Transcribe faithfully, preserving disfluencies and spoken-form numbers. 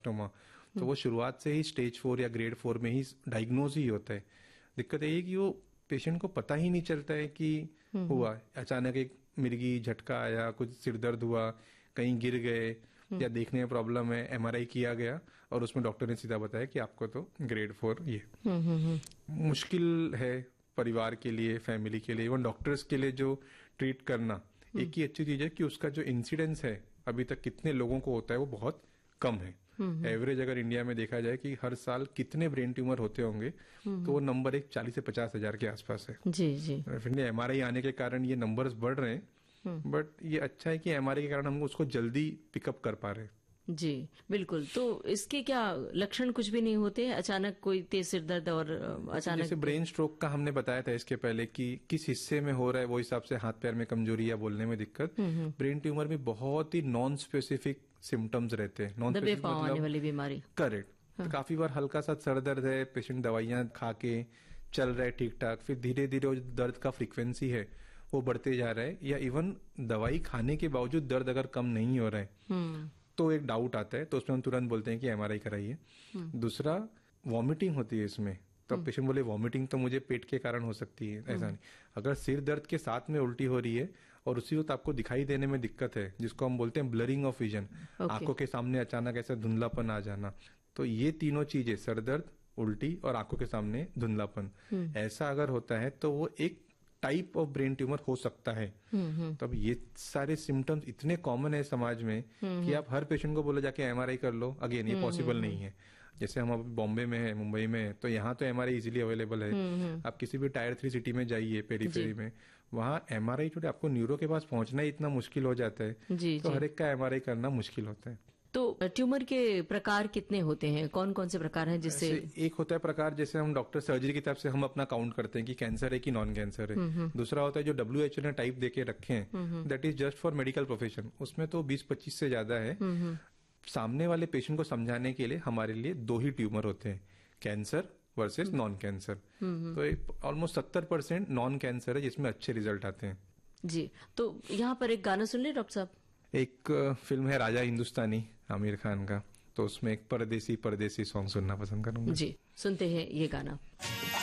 तो वो शुरुआत से ही स्टेज फोर या ग्रेड फोर में ही डायग्नोज ही होता है। दिक्कत यही है कि वो पेशेंट को पता ही नहीं चलता है कि हुआ, अचानक एक मिर्गी झटका आया, कुछ सिर दर्द हुआ, कहीं गिर गए या देखने में प्रॉब्लम है, एमआरआई किया गया और उसमें डॉक्टर ने सीधा बताया कि आपको तो ग्रेड फोर ये। मुश्किल है परिवार के लिए, फैमिली के लिए, इवन डॉक्टर्स के लिए जो ट्रीट करना। एक ही अच्छी चीज है कि उसका जो इंसिडेंस है अभी तक कितने लोगों को होता है वो बहुत कम है। एवरेज अगर इंडिया में देखा जाए कि हर साल कितने ब्रेन ट्यूमर होते होंगे तो वो नंबर एक चालीस से पचास हजार के आसपास है। जी जी। फिर एमआरआई आने के कारण ये नंबर्स बढ़ रहे हैं, बट ये अच्छा है कि एमआरआई के कारण हम उसको जल्दी पिकअप कर पा रहे हैं। जी बिल्कुल। तो इसके क्या लक्षण कुछ भी नहीं होते? अचानक कोई तेज सिर दर्द और अचानक जैसे ब्रेन स्ट्रोक का हमने बताया था इसके पहले कि किस हिस्से में हो रहा है वो हिसाब से हाथ पैर में कमजोरी या बोलने में दिक्कत। ब्रेन ट्यूमर में बहुत ही नॉन स्पेसिफिक सिम्टम्स रहते हैं। नॉन दबे पांव आने वाली बीमारी। करेक्ट। हाँ। तो काफी बार हल्का सा सर दर्द है, पेशेंट दवाइयां खा के चल रहा है ठीक ठाक, फिर धीरे धीरे वो दर्द का फ्रीक्वेंसी है वो बढ़ते जा रहा है, या इवन दवाई खाने के बावजूद दर्द अगर कम नहीं हो रहा है तो एक डाउट आता है, तो उसमें हम तुरंत बोलते हैं कि एमआरआई कराइए। दूसरा, वॉमिटिंग होती है इसमें, तब पेशेंट बोले वॉमिटिंग तो मुझे पेट के कारण हो सकती है, ऐसा नहीं। अगर सिर दर्द के साथ में उल्टी हो रही है और उसी वक्त आपको दिखाई देने में दिक्कत है, जिसको हम बोलते हैं ब्लरिंग ऑफ विजन, आंखों के सामने अचानक ऐसा धुंधलापन आ जाना, तो ये तीनों चीजें, सर दर्द, उल्टी और आंखों के सामने धुंधलापन, ऐसा अगर होता है तो वो एक टाइप ऑफ ब्रेन ट्यूमर हो सकता है। तो अब ये सारे सिम्टम्स इतने कॉमन है समाज में कि आप हर पेशेंट को बोले जाके एमआरआई कर लो, अगेन ये पॉसिबल नहीं है। जैसे हम अब बॉम्बे में है, मुंबई में है, तो यहाँ तो एमआरआई इजीली अवेलेबल है। आप किसी भी टायर थ्री सिटी में जाइए, पेरीफेरी में, वहाँ एमआरआई छोटे आपको न्यूरो के पास पहुंचना ही इतना मुश्किल हो जाता है, जी, तो जी. हर एक का एमआरआई करना मुश्किल होता है। तो ट्यूमर के प्रकार कितने होते हैं, कौन कौन से प्रकार हैं जिससे? एक होता है प्रकार, जैसे हम डॉक्टर सर्जरी की तरफ से हम अपना काउंट करते हैं कि कैंसर है कि नॉन कैंसर है। दूसरा होता है जो डब्ल्यूएचओ ने टाइप देके रखे हैं, that is just for medical profession, उसमें तो बीस पच्चीस से ज्यादा है। सामने वाले पेशेंट को समझाने के लिए हमारे लिए दो ही ट्यूमर होते हैं, कैंसर वर्सेस नॉन कैंसर। तो ऑलमोस्ट सत्तर परसेंट नॉन कैंसर है जिसमें अच्छे रिजल्ट आते हैं। जी, तो यहाँ पर एक गाना सुन ले डॉक्टर साहब। एक फिल्म है राजा हिंदुस्तानी, आमिर खान का, तो उसमें एक परदेसी परदेसी सॉन्ग सुनना पसंद करूंगा। जी, सुनते हैं ये गाना।